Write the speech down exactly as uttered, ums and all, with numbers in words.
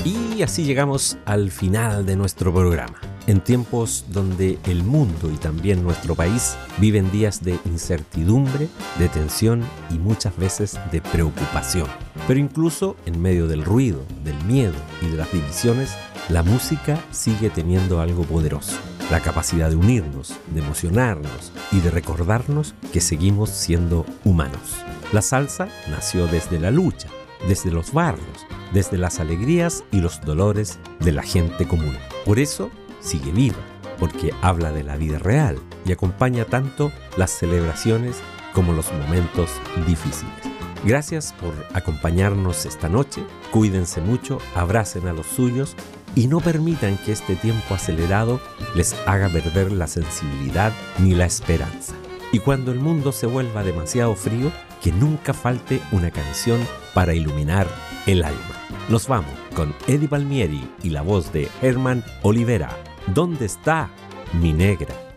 Y así llegamos al final de nuestro programa. En tiempos donde el mundo y también nuestro país viven días de incertidumbre, de tensión y muchas veces de preocupación. Pero incluso en medio del ruido, del miedo y de las divisiones, la música sigue teniendo algo poderoso. La capacidad de unirnos, de emocionarnos y de recordarnos que seguimos siendo humanos. La salsa nació desde la lucha, desde los barrios, desde las alegrías y los dolores de la gente común. Por eso sigue viva, porque habla de la vida real y acompaña tanto las celebraciones como los momentos difíciles. Gracias por acompañarnos esta noche. Cuídense mucho, abracen a los suyos y no permitan que este tiempo acelerado les haga perder la sensibilidad ni la esperanza. Y cuando el mundo se vuelva demasiado frío, que nunca falte una canción para iluminar el alma. Nos vamos con Eddie Palmieri y la voz de Herman Olivera. ¿Dónde está mi negra?